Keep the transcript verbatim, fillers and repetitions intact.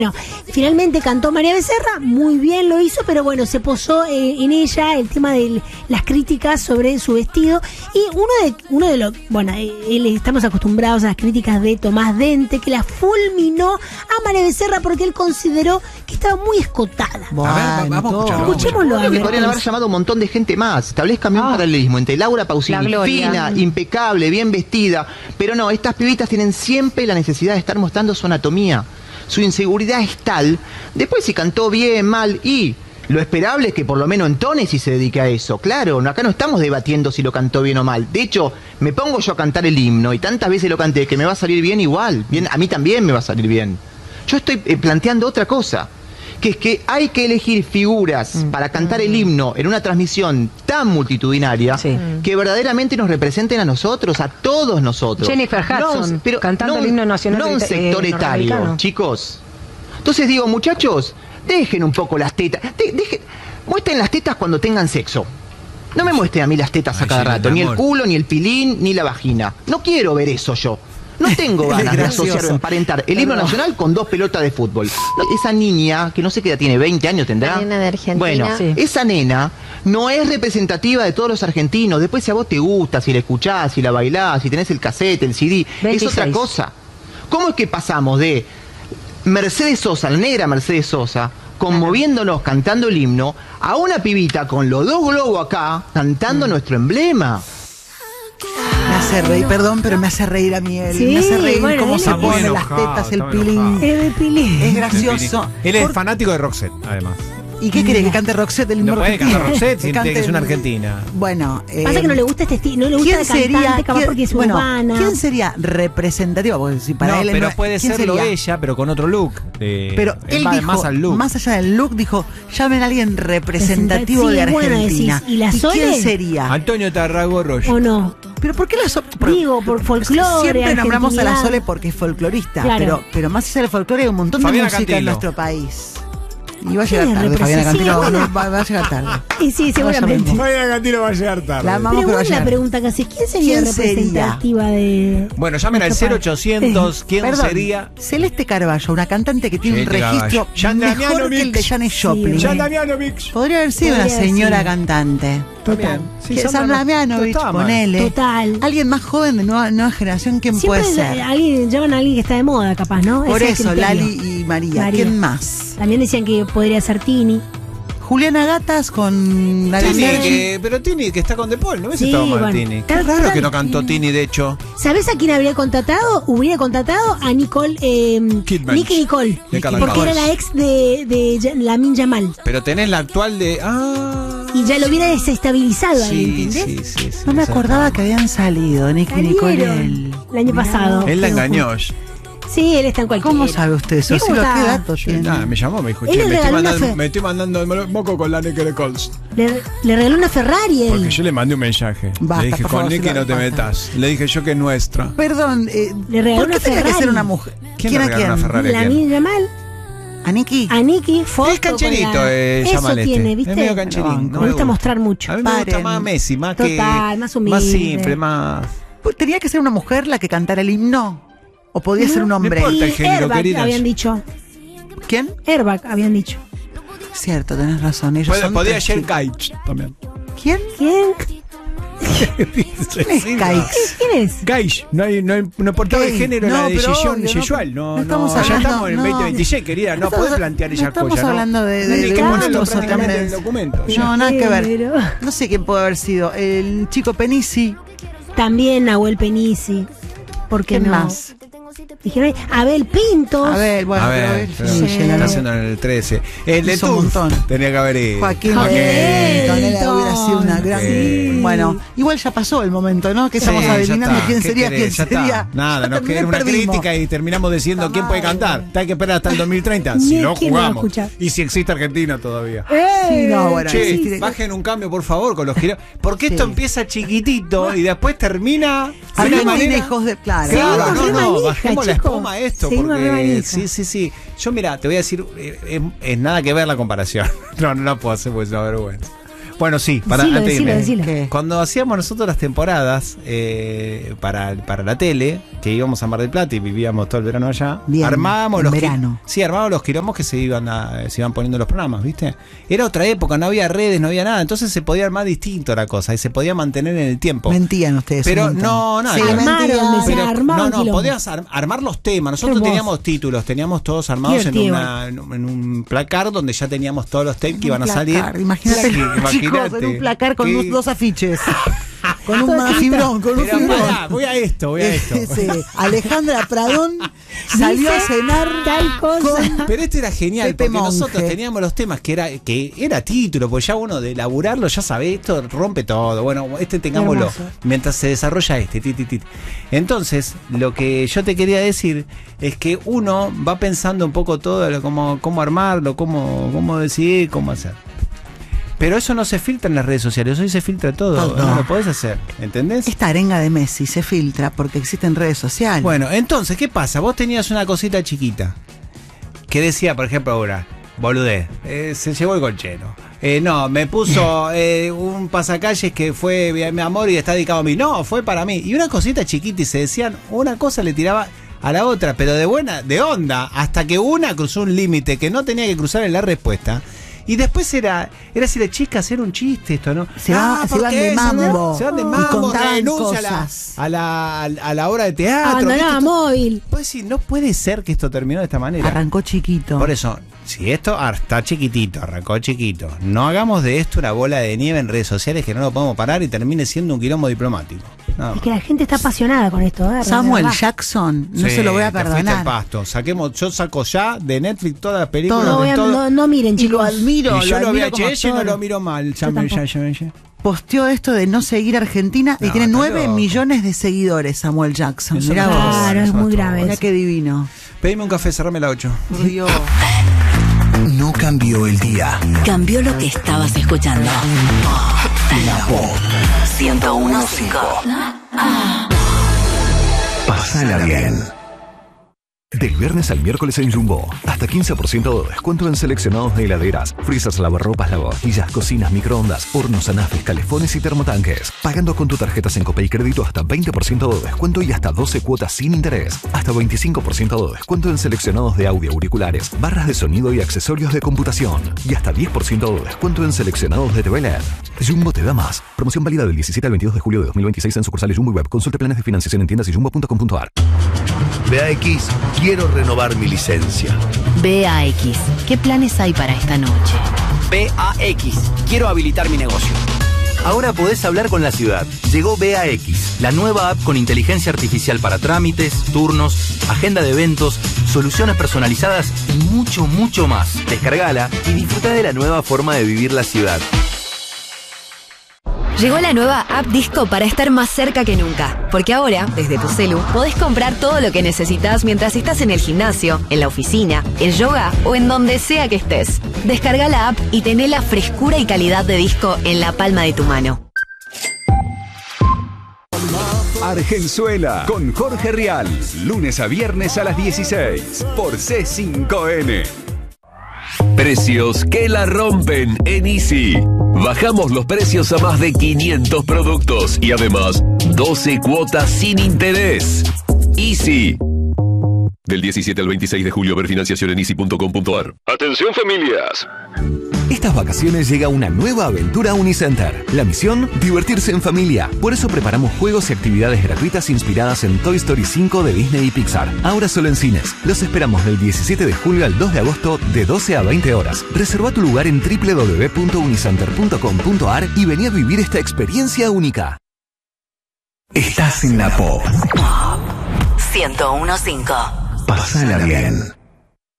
Bueno, finalmente cantó María Becerra, muy bien lo hizo, pero bueno, se posó eh, en ella el tema de las críticas sobre su vestido. Y uno de uno de los, bueno, eh, estamos acostumbrados a las críticas de Tomás Dente, que la fulminó a María Becerra porque él consideró que estaba muy escotada. Bueno, a ver, vamos a escucharlo. Escuchémoslo. Creo que podrían haber llamado un montón de gente más. Establezcan un Ah, paralelismo entre Laura Pausini, fina, impecable, bien vestida. Pero no, estas pibitas tienen siempre la necesidad de estar mostrando su anatomía. Su inseguridad es tal. Después si cantó bien, mal, y lo esperable es que por lo menos entone si se dedique a eso. Claro, acá no estamos debatiendo si lo cantó bien o mal. De hecho, me pongo yo a cantar el himno y tantas veces lo canté que me va a salir bien igual. Bien, a mí también me va a salir bien. Yo estoy eh, planteando otra cosa, que es que hay que elegir figuras mm. para cantar el himno en una transmisión tan multitudinaria, sí, que verdaderamente nos representen a nosotros, a todos nosotros. Jennifer Hudson, no, pero cantando no, el himno nacional. No un sector eh, etario, chicos. Entonces digo, muchachos, dejen un poco las tetas. De, dejen, muestren las tetas cuando tengan sexo. No me muestren a mí las tetas Ay, a cada sí, rato, ni el culo, ni el pilín, ni la vagina. No quiero ver eso yo. No tengo ganas de asociar o emparentar el himno nacional con dos pelotas de fútbol. Esa niña, que no sé qué edad tiene, veinte años tendrá. La nena de Argentina. Bueno, sí. Esa nena no es representativa de todos los argentinos. Después si a vos te gusta, si la escuchás, si la bailás, si tenés el cassette, el C D, veintiséis. Es otra cosa. ¿Cómo es que pasamos de Mercedes Sosa, la negra Mercedes Sosa, conmoviéndonos, cantando el himno, a una pibita con los dos globos acá, cantando mm. nuestro emblema? Me hace reír, perdón, pero me hace reír a mí él. Sí, me hace reír bueno, cómo se pone enojado, las tetas, el pilín. El pilín. Es gracioso. Él es Por... fanático de Roxette, además. ¿Y qué quiere? ¿Que cante Roxette el himno no puede argentino? cantar Roxette, si que, que es una argentina. Bueno, eh, pasa que no le gusta este estilo, no le gusta la cantante, sería, capaz ¿quién, porque es bueno, urbana. ¿quién sería representativa? Porque si para no, él pero no, puede serlo sería? ella, pero con otro look. De, Pero él va dijo, más al look. Más allá del look, dijo, llamen a alguien representativo sí, de bueno, Argentina. decís, ¿y la Sole? quién sería? Antonio Tarrago Rollo. ¿O no? ¿Pero por qué la Sole? Digo, por folclore, siempre nombramos a la argentinidad. Sole porque es folclorista, Claro. pero, pero más allá del folclore hay un montón Fabiana de música Cantilo. en nuestro país. Y va a ¿Qué llegar tarde, Fabiana Cantilo. representación? No, va, va a llegar tarde. Y sí, seguramente. Fabiana Cantilo va a llegar tarde. La amamos, Pero pero va a buena la llegar. pregunta que hace, ¿quién sería ¿Quién sería? representativa de...? Bueno, llamen al nuestro cero país? ochocientos, ¿quién Perdón, sería? Celeste Carballo, una cantante que tiene Celeste un registro Carballo. Jan mejor Damiano que el de Mix. Janis Joplin. Sí, Jan Damianovic. Podría haber sido Podría una haber señora sido. cantante. Total. Sí, Que Sandra San no- Damianovic, no estaba mal. ponele. Total. Alguien más joven de nueva, nueva generación, ¿quién Siempre puede ser? alguien, llaman a alguien que está de moda, capaz, ¿no? Por Ese es el eso, criterio. Lali y María. María. ¿Quién más? También decían que podría ser Tini. Juliana Gatas con la Tini, Gazzara. que, pero Tini, que está con De Paul, ¿no ves si Sí, estaba mal bueno. Tini? Qué Tal- raro tal- que no cantó Tini, de hecho. ¿Sabés a quién habría contratado? Hubiera contratado a Nicole, eh, Kidman. Nicky Nicole. De Carla Porque Paz. era la ex de, de Ya- Lamin Yamal. Pero tenés la actual de... Ah, Y ya lo hubiera desestabilizado ahí, sí, ¿entendés? sí, sí, sí, No me esa- acordaba que habían salido Nicky Nicole. Salieron El... el año pasado. Él la Pero- engañó. Sí, él está en cualquiera. ¿Cómo sabe usted eso? Mirá Si cómo lo, ¿Qué está. datos Yo- tiene? nada, me llamó, me dijo, Él che, le me estoy, regaló una mandando, fe- me estoy mandando moco con la Nicky Nichols. Le, le regaló una Ferrari él. Porque yo le mandé un mensaje. Basta, le dije, por con favor, Nicky si no lo- te basta. metas. Le dije yo que es nuestra. Perdón, eh, Le regaló ¿por qué una tenía que Ferrari. ser una mujer? ¿Quién le a regaló una Ferrari? ¿a quién? Lamin Yamal. ¿A Nicky? A Nicky, foto Es cancherito, con la- eh, Eso Yamal este. tiene, ¿viste? Es medio cancherín. No, no me me gusta gusta. mostrar mucho. A mí me gusta Paren. más Messi, más que... Total, más humilde. Más simple, más... Pues, ¿tenía que ser una mujer la que cantara el himno? ¿O podía ser un No, hombre? no importa. Y el género, Airbag queridas. habían dicho. ¿Quién? Airbag habían dicho. Cierto, tenés razón. Ellos Puede- son Podía tres ser chicos. Kaich también. ¿Quién? ¿Quién? ¿Quién es Caix? ¿Quién es? Kaich, no hay, no hay no portaba el Gay. género No, la pero decisión obvio, no- sexual. No, no no, estamos ya hablando- estamos en el no. veinte veintiséis, querida. No, No podés estamos- plantear no esas estamos cosas. hablando de- no, de- ni de que ponerlo gustos prácticamente otra en el vez. documento. ya. No, nada que ver. Pero- No sé quién puede haber sido. El chico Penisi. También Nahuel Penisi. ¿Por qué ¿Quién no? más? Dijeron, Abel Pintos. A ver, bueno, A pero ver, él pero sí, sí, llega- está haciendo en el trece. El de Hizo un Turf montón. tenía que haber ido. Joaquín Joaquín Levington, él Levington. hubiera sido una gran. Sí. Bueno, igual ya pasó el momento, ¿no? Que Sí, estamos ya adivinando está. quién ¿Qué sería, querés? quién Ya está. sería. Nada, Ya nos también queda una perdimos. crítica y terminamos diciendo quién puede cantar. Hay que esperar hasta el dos mil treinta. Si Ni no quién lo va a jugamos. escuchar. Y si existe Argentina todavía. Sí, no, bueno, Che, existir- bajen un cambio, por favor, con los giros. Porque esto Sí. empieza chiquitito y después termina de una Argentina manera. hijos de. Claro, Claro, Seguimos no, re no, manija, bajemos la chicos. espuma a esto. Seguimos re Porque manija. sí, sí, sí. Yo, mira, te voy a decir, eh, es, es nada que ver la comparación. No, no la puedo hacer porque es una vergüenza. Bueno, sí, para Decilo, antes de irme. decilo, decilo. ¿Qué? Cuando hacíamos nosotros las temporadas eh, para, para la tele, que íbamos a Mar del Plata y vivíamos todo el verano allá, Bien, armábamos en los qui- verano. Sí, armábamos los quilombos que se iban a, se iban poniendo los programas, ¿viste? Era otra época, no había redes, no había nada, entonces se podía armar distinto la cosa y se podía mantener en el tiempo. Mentían ustedes. Pero un montón. no, no, Sí, no. Armaron, mentían. me Pero, armaban no, no, quilombo. podías ar- armar los temas. Nosotros Hermoso. teníamos títulos, teníamos todos armados en, Divertido. una, en un- en un placar donde ya teníamos todos los tapes que iban a Un salir. placar, Imagínate, Sí, chicos, imagínate. en un placar con Qué- dos, dos afiches. Con un Todo escrito. fibrón, con un Pero fibrón. pará, voy a esto, voy a esto. Sí, Alejandra Pradón salió Dice a cenar tal cosa. Pero este era genial, Pepe porque Monge. nosotros teníamos los temas que era que era título, porque ya uno de elaborarlo ya sabe, esto rompe todo. Bueno, este tengámoslo, Hermoso. mientras se desarrolla este, ti, ti, ti. Entonces, lo que yo te quería decir es que uno va pensando un poco todo, lo- cómo, cómo armarlo, cómo, cómo decidir, cómo hacer. Pero eso no se filtra en las redes sociales, hoy se filtra todo, Todo. no lo podés hacer, ¿entendés? Esta arenga de Messi se filtra porque existen redes sociales. Bueno, entonces, ¿qué pasa? Vos tenías una cosita chiquita que decía, por ejemplo, ahora, boludez, eh, se llevó el colchero. Eh, no, me puso eh, un pasacalles que fue mi, mi amor y está dedicado a mí. No, fue para mí. Y una cosita chiquita y se decían, una cosa le tiraba a la otra, pero de buena, de onda, hasta que una cruzó un límite que no tenía que cruzar en la respuesta. Y después era, era si la chica hacer un chiste esto, ¿no? Se va- se ¿por van qué? de Se mambo. Se van de Y mambo, contaban renuncia a la, cosas. a, la, a la obra de teatro. Abandonaba ¿viste? móvil. Pues sí, no puede ser que esto terminó de esta manera. Arrancó chiquito. Por eso, si esto ah, está chiquitito, arrancó chiquito, no hagamos de esto una bola de nieve en redes sociales que no lo podemos parar y termine siendo un quilombo diplomático. Nada Es más. que la gente está apasionada con esto. ¿eh? Samuel Verdad. Jackson, no Sí, se lo voy a te fuiste al perdonar. pasto. Saquemos, yo saco ya de Netflix todas las películas Todo. No, de voy a- todo. no, no miren, Y lo chicos. admiro, y yo lo lo vi admiro a como Cheche y no actor. lo miro mal. Ya Yo me- ya- tampoco. ya- ya- Posteó esto de no seguir a Argentina y No, tiene está nueve loco. millones de seguidores, Samuel Jackson. Eso Mirá no vos. está Claro, bueno, es eso muy no está grave. bueno. Mirá qué divino. Pedime un café, cerrame la ocho. Río. No cambió el día. Cambió lo que estabas escuchando. La Pop. ciento uno punto cinco. Pasala bien. Del viernes al miércoles en Jumbo, hasta quince por ciento de descuento en seleccionados de heladeras, frisas, lavarropas, lavavajillas, cocinas, microondas, hornos, anafes, calefones y termotanques. Pagando con tu tarjeta Syncopay Crédito hasta veinte por ciento de descuento y hasta doce cuotas sin interés. Hasta veinticinco por ciento de descuento en seleccionados de audio, auriculares, barras de sonido y accesorios de computación. Y hasta diez por ciento de descuento en seleccionados de T V L E D. Jumbo te da más. Promoción válida del diecisiete al veintidós de julio de dos mil veintiséis en sucursales Jumbo y Web. Consulte planes de financiación en tiendas y jumbo punto com punto a r. B A X, quiero renovar mi licencia. B A X. ¿Qué planes hay para esta noche? B A X. Quiero habilitar mi negocio. Ahora podés hablar con la ciudad. Llegó B A X, la nueva app con inteligencia artificial para trámites, turnos, agenda de eventos, soluciones personalizadas y mucho, mucho más. Descargala y disfruta de la nueva forma de vivir la ciudad. Llegó la nueva App Disco para estar más cerca que nunca. Porque ahora, desde tu celu, podés comprar todo lo que necesitas mientras estás en el gimnasio, en la oficina, en yoga o en donde sea que estés. Descarga la app y tené la frescura y calidad de disco en la palma de tu mano. Argenzuela con Jorge Rial, lunes a viernes a las dieciséis por C cinco N. Precios que la rompen en Easy. Bajamos los precios a más de quinientos productos y además doce cuotas sin interés. Easy. Del diecisiete al veintiséis de julio, ver financiación en easy punto com punto a r. Atención familias. Estas vacaciones llega una nueva aventura a Unicenter. La misión, divertirse en familia. Por eso preparamos juegos y actividades gratuitas inspiradas en Toy Story cinco de Disney y Pixar. Ahora solo en cines. Los esperamos del diecisiete de julio al dos de agosto de doce a veinte horas. Reserva tu lugar en doble u doble u doble u punto unicenter punto com punto a r y vení a vivir esta experiencia única. Estás en la Pop. ciento uno punto cinco. Pasala bien.